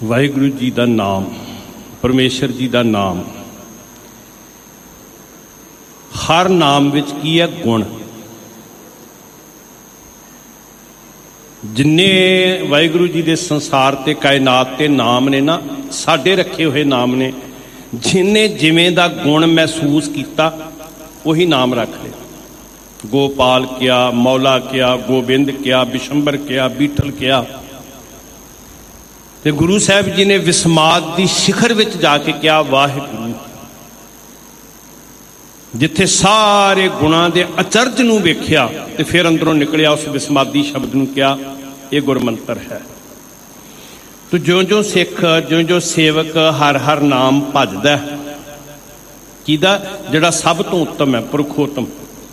ਵਾਹਿਗੁਰੂ ਜੀ ਦਾ ਨਾਮ, ਪਰਮੇਸ਼ਰ ਜੀ ਦਾ ਨਾਮ। ਹਰ ਨਾਮ ਵਿੱਚ ਕੀ ਹੈ? ਗੁਣ। ਜਿੰਨੇ ਵਾਹਿਗੁਰੂ ਜੀ ਦੇ ਸੰਸਾਰ ਤੇ ਕਾਇਨਾਤ ਤੇ ਨਾਮ ਨੇ ਨਾ, ਸਾਡੇ ਰੱਖੇ ਹੋਏ ਨਾਮ ਨੇ, ਜਿੰਨੇ ਜਿਵੇਂ ਦਾ ਗੁਣ ਮਹਿਸੂਸ ਕੀਤਾ ਉਹੀ ਨਾਮ ਰੱਖ ਲਿਆ। ਗੋਪਾਲ ਕਿਹਾ, ਮੌਲਾ ਕਿਹਾ, ਗੋਬਿੰਦ ਕਿਹਾ, ਬਿਸ਼ੰਬਰ ਕਿਹਾ, ਬੀਠਲ ਕਿਹਾ। ਤੇ ਗੁਰੂ ਸਾਹਿਬ ਜੀ ਨੇ ਵਿਸਮਾਦ ਦੀ ਸਿਖਰ ਵਿੱਚ ਜਾ ਕੇ ਕਿਹਾ ਵਾਹਿਗੁਰੂ। ਜਿੱਥੇ ਸਾਰੇ ਗੁਣਾਂ ਦੇ ਅਚਰਜ ਨੂੰ ਵੇਖਿਆ ਤੇ ਫਿਰ ਅੰਦਰੋਂ ਨਿਕਲਿਆ ਉਸ ਵਿਸਮਾਦੀ ਸ਼ਬਦ ਨੂੰ ਕਿਹਾ ਇਹ ਗੁਰਮੰਤਰ ਹੈ। ਤੋ ਜਿਉਂ-ਜਿਉਂ ਸਿੱਖ, ਜਿਉਂ-ਜਿਉਂ ਸੇਵਕ ਹਰ ਹਰ ਨਾਮ ਭਜਦਾ, ਕਿਹਦਾ? ਜਿਹੜਾ ਸਭ ਤੋਂ ਉੱਤਮ ਹੈ, ਪੁਰਖੋਤਮ।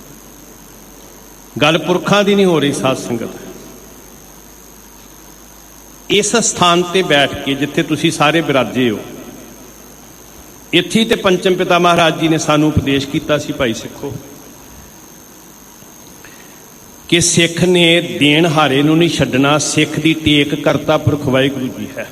ਗੱਲ ਪੁਰਖਾਂ ਦੀ ਨਹੀਂ ਹੋ ਰਹੀ ਸਾਧ ਸੰਗਤ। ਇਸ ਸਥਾਨ ਤੇ ਬੈਠ ਕੇ ਜਿੱਥੇ ਤੁਸੀਂ ਸਾਰੇ ਬਿਰਾਜੇ ਹੋ, ਇੱਥੇ ਤੇ ਪੰਚਮ ਪਿਤਾ ਮਹਾਰਾਜ ਜੀ ਨੇ ਸਾਨੂੰ ਉਪਦੇਸ਼ ਕੀਤਾ ਸੀ, ਭਾਈ ਸਿੱਖੋ, ਕਿ ਸਿੱਖ ਨੇ ਦੇਣ ਹਾਰੇ ਨੂੰ ਨਹੀਂ ਛੱਡਣਾ। ਸਿੱਖ ਦੀ ਟੇਕ ਕਰਤਾ ਪੁਰਖ ਵਾਹਿਗੁਰੂ ਜੀ ਹੈ।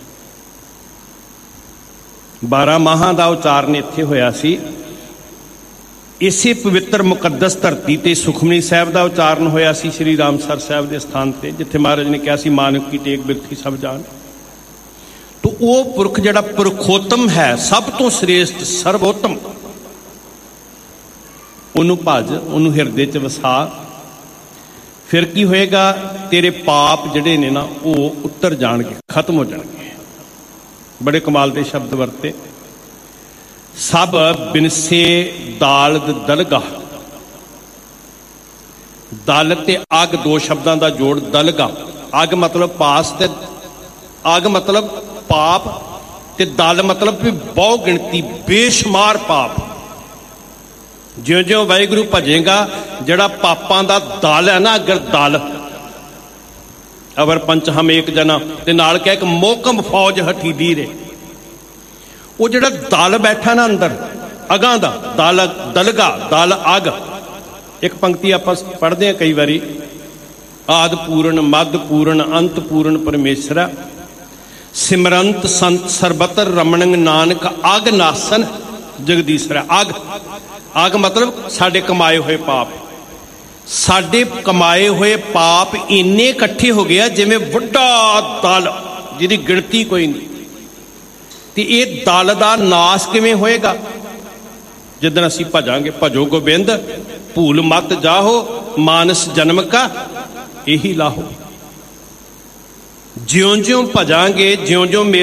12 ਮਾਹਾਂ ਦਾ ਉਚਾਰਨ ਇੱਥੇ ਹੋਇਆ ਸੀ। ਇਸੇ ਪਵਿੱਤਰ ਮੁਕੱਦਸ ਧਰਤੀ ਤੇ ਸੁਖਮਨੀ ਸਾਹਿਬ ਦਾ ਉਚਾਰਨ ਹੋਇਆ ਸੀ, ਸ਼੍ਰੀ ਰਾਮਸਰ ਸਾਹਿਬ ਦੇ ਸਥਾਨ ਤੇ, ਜਿੱਥੇ ਮਹਾਰਾਜ ਨੇ ਕਿਹਾ ਸੀ ਮਾਨਵ ਕੀ ਟੇਕ ਬਿਰਥੀ ਸਭ ਜਾਣ। ਤੋ ਉਹ ਪੁਰਖ ਜਿਹੜਾ ਪੁਰਖੋਤਮ ਹੈ, ਸਭ ਤੋਂ ਸ੍ਰੇਸ਼ਟ, ਸਰਵੋਤਮ, ਉਹਨੂੰ ਭਜ, ਉਹਨੂੰ ਹਿਰਦੇ 'ਚ ਵਸਾ। ਫਿਰ ਕੀ ਹੋਏਗਾ? ਤੇਰੇ ਪਾਪ ਜਿਹੜੇ ਨੇ ਨਾ ਉਹ ਉਤਰ ਜਾਣਗੇ, ਖਤਮ ਹੋ ਜਾਣਗੇ। ਬੜੇ ਕਮਾਲ ਦੇ ਸ਼ਬਦ ਵਰਤੇ। ਸਭ ਬਿਨਸੇ ਦਾਲਦ ਦਲਗਾ। ਦਲ ਤੇ ਅਗ ਦੋ ਸ਼ਬਦਾਂ ਦਾ ਜੋੜ, ਦਲਗਾ। ਅਗ ਮਤਲਬ ਪਾਸ ਤੇ ਅਗ ਮਤਲਬ ਪਾਪ, ਤੇ ਦਲ ਮਤਲਬ ਵੀ ਬਹੁ ਗਿਣਤੀ, ਬੇਸ਼ੁਮਾਰ ਪਾਪ। ਜਿਉਂ-ਜਿਉਂ ਵਾਹਿਗੁਰੂ ਭਜੇਗਾ, ਜਿਹੜਾ ਪਾਪਾਂ ਦਾ ਦਲ ਹੈ ਨਾ, ਅਗਰ ਦਲ ਅਵਰ ਪੰਚ ਹਮ ਏਕ ਜਨਾ, ਤੇ ਨਾਲ ਕਹਿ ਇੱਕ ਮੋਹਕਮ ਫੌਜ ਹਠੀਦੀ ਰੇ। ਉਹ ਜਿਹੜਾ ਦਲ ਬੈਠਾ ਨਾ ਅੰਦਰ, ਅਗਾਂ ਦਾ ਦਲ, ਦਲਗਾ, ਦਲ ਅਗ। ਇੱਕ ਪੰਕਤੀ ਆਪਾਂ ਪੜ੍ਹਦੇ ਹਾਂ ਕਈ ਵਾਰੀ, ਆਦ ਪੂਰਨ, ਮੱਧ ਪੂਰਨ, ਅੰਤ ਪੂਰਨ ਪਰਮੇਸ਼ਰਾ, ਸਿਮਰੰਤ ਸੰਤ ਸਰਬਤਰ ਰਮਣੰ, ਨਾਨਕ ਅਗ ਨਾਸਨ ਜਗਦੀਸ਼ਰਾ। ਅਗ, ਅਗ ਮਤਲਬ ਸਾਡੇ ਕਮਾਏ ਹੋਏ ਪਾਪ। ਸਾਡੇ ਕਮਾਏ ਹੋਏ ਪਾਪ ਇੰਨੇ ਇਕੱਠੇ ਹੋ ਗਏ ਜਿਵੇਂ ਵੱਡਾ ਦਲ ਜਿਹਦੀ ਗਿਣਤੀ ਕੋਈ ਨਹੀਂ। ਤੇ ਇਹ ਦਲ ਦਾ ਨਾਸ ਕਿਵੇਂ ਹੋਏਗਾ? ਜਿੱਦਣ ਅਸੀਂ ਭਜਾਂਗੇ। ਭਜੋ ਗੋਬਿੰਦ ਭੂਲ ਮਤ ਜਾਹੋ, ਮਾਨਸ ਜਨਮ ਕਾ ਇਹੀ ਲਾਹੋ। ਜਿਉਂ-ਜਿਉਂ ਭਜਾਂਗੇ, ਜਿਉਂ-ਜਿਉਂ